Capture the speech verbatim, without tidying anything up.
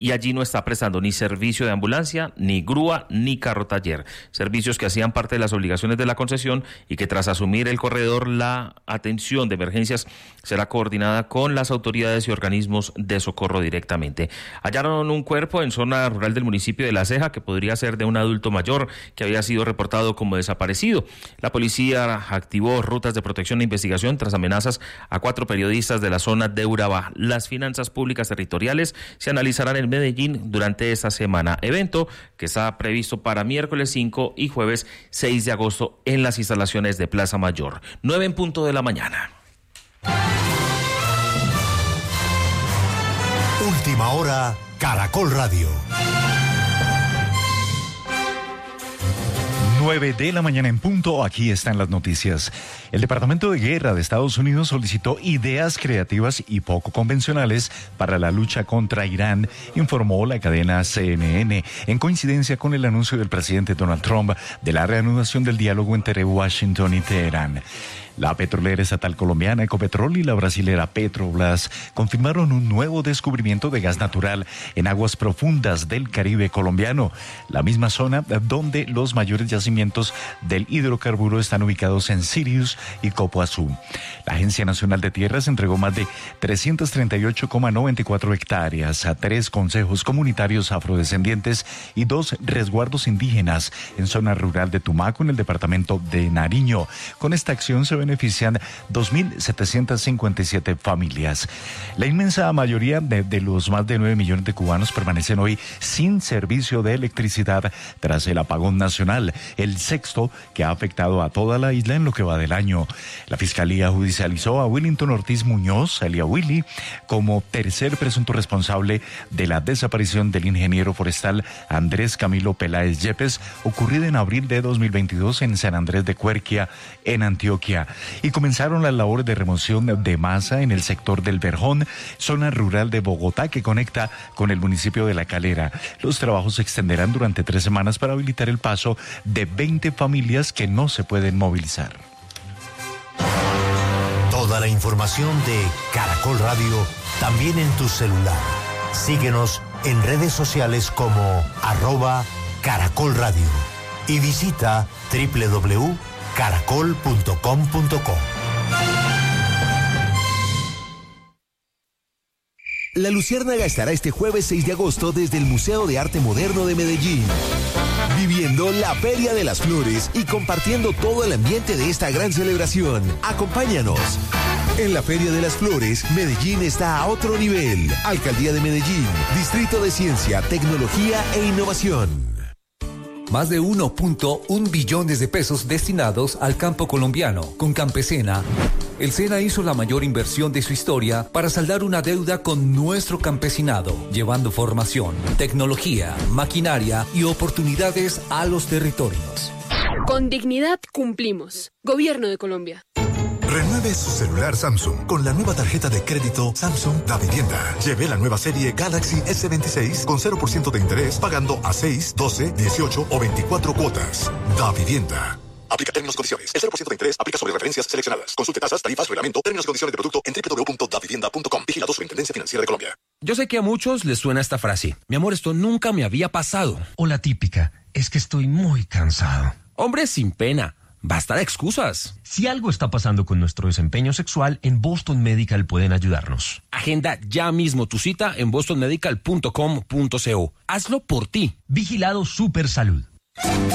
y allí no está prestando ni servicio de ambulancia, ni grúa, ni carro taller. Servicios que hacían parte de las obligaciones de la concesión y que tras asumir el corredor, la atención de emergencias será coordinada con las autoridades y organismos de socorro directamente. Hallaron un cuerpo en zona rural del municipio de La Ceja que podría ser de un adulto mayor que había sido reportado como desaparecido. La policía activó rutas de protección e investigación tras amenazas a cuatro periodistas de la zona de Urabá. Las finanzas públicas territoriales se analizarán en Medellín durante esta semana, evento que está previsto para miércoles cinco y jueves seis de agosto en las instalaciones de Plaza Mayor. nueve en punto de la mañana. Última hora, Caracol Radio. nueve de la mañana en punto, aquí están las noticias. El Departamento de Guerra de Estados Unidos solicitó ideas creativas y poco convencionales para la lucha contra Irán, informó la cadena C N N, en coincidencia con el anuncio del presidente Donald Trump de la reanudación del diálogo entre Washington y Teherán. La petrolera estatal colombiana Ecopetrol y la brasilera Petrobras confirmaron un nuevo descubrimiento de gas natural en aguas profundas del Caribe colombiano, la misma zona donde los mayores yacimientos del hidrocarburo están ubicados en Sirius y Copoazú. La Agencia Nacional de Tierras entregó más de trescientas treinta y ocho coma noventa y cuatro hectáreas a tres consejos comunitarios afrodescendientes y dos resguardos indígenas en zona rural de Tumaco, en el departamento de Nariño. Con esta acción se benefician dos mil setecientas cincuenta y siete familias. La inmensa mayoría de, de los más de nueve millones de cubanos permanecen hoy sin servicio de electricidad tras el apagón nacional, el sexto que ha afectado a toda la isla en lo que va del año. La Fiscalía judicializó a Willington Ortiz Muñoz, alias Willy, como tercer presunto responsable de la desaparición del ingeniero forestal Andrés Camilo Peláez Yepes, ocurrida en abril de dos mil veintidós en San Andrés de Cuerquia, en Antioquia. Y comenzaron las labores de remoción de masa en el sector del Verjón, zona rural de Bogotá que conecta con el municipio de La Calera. Los trabajos se extenderán durante tres semanas para habilitar el paso de veinte familias que no se pueden movilizar. Toda la información de Caracol Radio también en tu celular. Síguenos en redes sociales como arroba Caracol Radio y visita doble u doble u doble u punto caracol punto com punto co. La Luciérnaga estará este jueves seis de agosto desde el Museo de Arte Moderno de Medellín, viviendo la Feria de las Flores y compartiendo todo el ambiente de esta gran celebración. Acompáñanos. En la Feria de las Flores, Medellín está a otro nivel. Alcaldía de Medellín, Distrito de Ciencia, Tecnología e Innovación. Más de uno punto uno billones de pesos destinados al campo colombiano. Con Campesena, el SENA hizo la mayor inversión de su historia para saldar una deuda con nuestro campesinado, llevando formación, tecnología, maquinaria y oportunidades a los territorios. Con dignidad cumplimos. Gobierno de Colombia. Renueve su celular Samsung con la nueva tarjeta de crédito Samsung Da Vivienda. Lleve la nueva serie Galaxy ese veintiséis con cero por ciento de interés pagando a seis, doce, dieciocho o veinticuatro cuotas. Da Vivienda. Aplica términos y condiciones. El cero por ciento de interés aplica sobre referencias seleccionadas. Consulte tasas, tarifas, reglamento, términos y condiciones de producto en doble u doble u doble u punto da vivienda punto com. Vigilado Superintendencia Financiera de Colombia. Yo sé que a muchos les suena esta frase. Mi amor, esto nunca me había pasado. O la típica, es que estoy muy cansado. Hombre, sin pena. Basta de excusas. Si algo está pasando con nuestro desempeño sexual, en Boston Medical pueden ayudarnos. Agenda ya mismo tu cita en boston medical punto com punto co. Hazlo por ti. Vigilado Super Salud.